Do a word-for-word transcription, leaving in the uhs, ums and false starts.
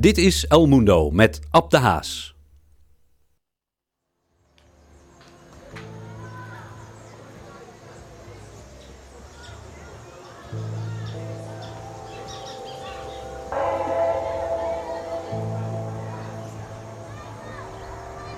Dit is El Mundo met Ab de Haas.